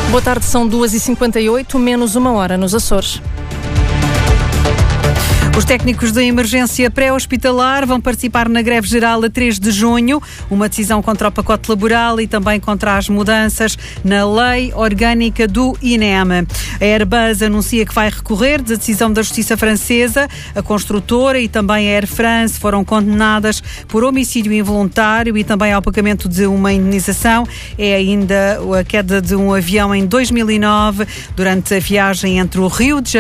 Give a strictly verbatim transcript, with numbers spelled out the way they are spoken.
Boa tarde, são duas e cinquenta e oito, menos uma hora nos Açores. Os técnicos de emergência pré-hospitalar vão participar na greve geral a três de junho, uma decisão contra o pacote laboral e também contra as mudanças na lei orgânica do I N E M. A Airbus anuncia que vai recorrer da decisão da Justiça francesa. A construtora e também a Air France foram condenadas por homicídio involuntário e também ao pagamento de uma indenização. É ainda a queda de um avião em dois mil e nove, durante a viagem entre o Rio de Janeiro